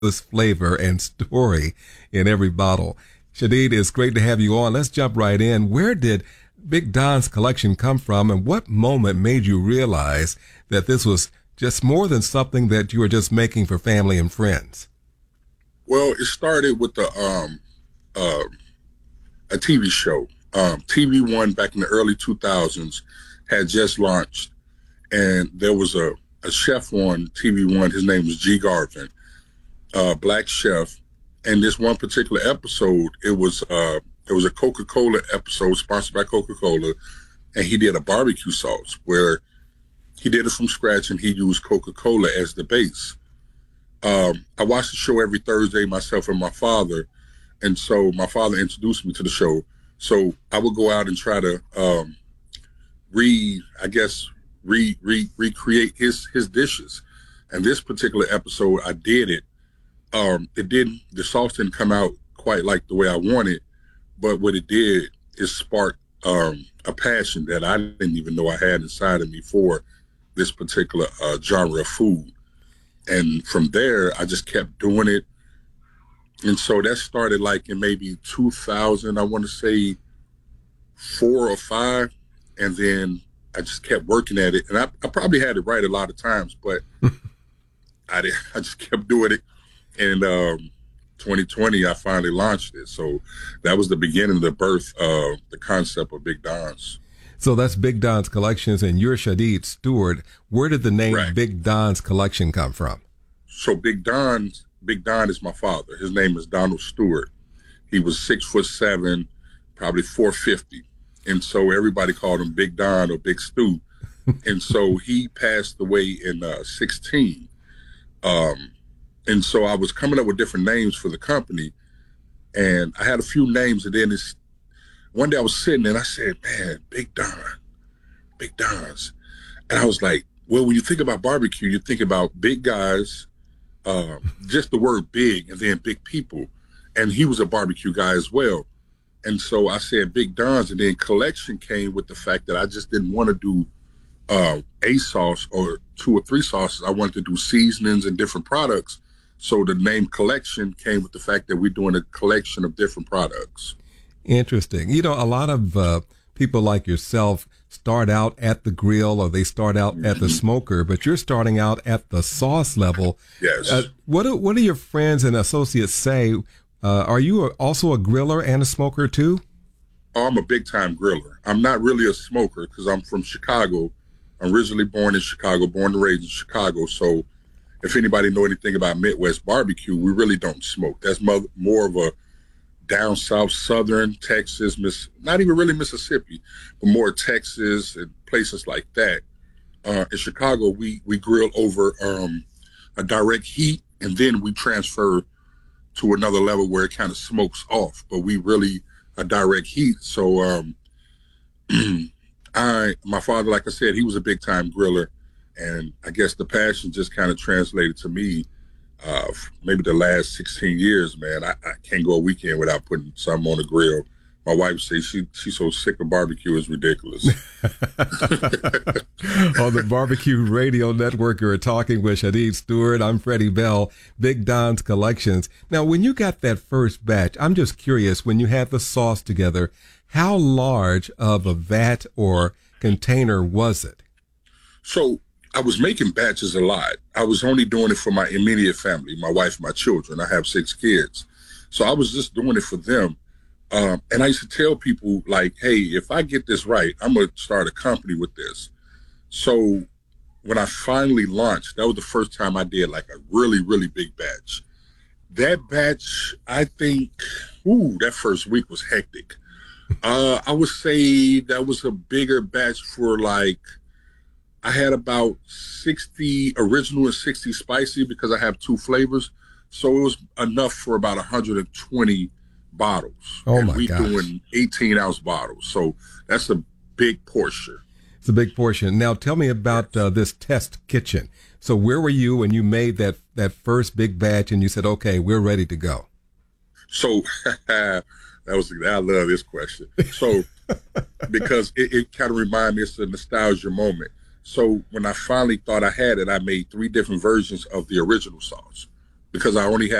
this flavor and story in every bottle. Shadid, it's great to have you on. Let's jump right in. Where did Big Don's collection come from, and what moment made you realize that this was just more than something that you were just making for family and friends? Well, it started with a TV show. TV One back in the early 2000s had just launched, and there was a chef on TV One. His name was G. Garvin, black chef. And this one particular episode, it was a Coca-Cola episode sponsored by Coca-Cola, and he did a barbecue sauce where he did it from scratch and he used Coca-Cola as the base. I watched the show every Thursday, myself and my father, and so my father introduced me to the show. So I would go out and try to recreate his dishes. And this particular episode, I did it. The sauce didn't come out quite like the way I wanted, but what it did is spark a passion that I didn't even know I had inside of me for this particular genre of food. And from there, I just kept doing it. And so that started like in maybe 2000, I want to say 4 or 5. And then I just kept working at it. And I probably had it right a lot of times, but I just kept doing it. And 2020, I finally launched it. So that was the beginning, the birth of the concept of Big Don's. So that's Big Don's Collections, and you're Shadid Stewart. Where did the name Right. Big Don's Collection come from? So Big Don is my father. His name is Donald Stewart. He was 6'7", probably 450. And so everybody called him Big Don or Big Stu. And so he passed away in 16. And so I was coming up with different names for the company, and I had a few names. And then one day I was sitting and I said, man, Big Don's. And I was like, well, when you think about barbecue, you think about big guys, just the word big, and then big people. And he was a barbecue guy as well. And so I said Big Don's, and then collection came with the fact that I just didn't want to do a sauce or 2 or 3 sauces. I wanted to do seasonings and different products. So the name collection came with the fact that we're doing a collection of different products. Interesting. You know, a lot of people like yourself start out at the grill, or they start out at the smoker, but you're starting out at the sauce level. Yes. What do your friends and associates say? Are you also a griller and a smoker too? Oh, I'm a big time griller. I'm not really a smoker because I'm from Chicago. I'm originally born in Chicago, born and raised in Chicago. So if anybody know anything about Midwest barbecue, we really don't smoke. That's more of a down south, southern Texas, not even really Mississippi, but more Texas and places like that. In Chicago, we grill over a direct heat, and then we transfer to another level where it kind of smokes off, but we really a direct heat. So my father, like I said, he was a big time griller, and I guess the passion just kind of translated to me. Maybe the last 16 years, man, I can't go a weekend without putting something on the grill. My wife says she's so sick of barbecue, it's ridiculous. On the Barbecue Radio Network, you're talking with Shadid Stewart. I'm Freddie Bell, Big Don's Collections. Now, when you got that first batch, I'm just curious, when you had the sauce together, how large of a vat or container was it? So I was making batches a lot. I was only doing it for my immediate family, my wife, my children. I have 6 kids. So I was just doing it for them. And I used to tell people, like, hey, if I get this right, I'm going to start a company with this. So when I finally launched, that was the first time I did like a really, really big batch. That batch, I think, that first week was hectic. I would say that was a bigger batch for I had about 60 original and 60 spicy because I have 2 flavors. So it was enough for about 120 bottles. Oh, and my gosh. doing 18-ounce bottles. So that's a big portion. It's a big portion. Now, tell me about this test kitchen. So where were you when you made that first big batch and you said, okay, we're ready to go? So I love this question. So because it kind of reminds me, it's a nostalgia moment. So when I finally thought I had it, I made 3 different versions of the original sauce. because I only had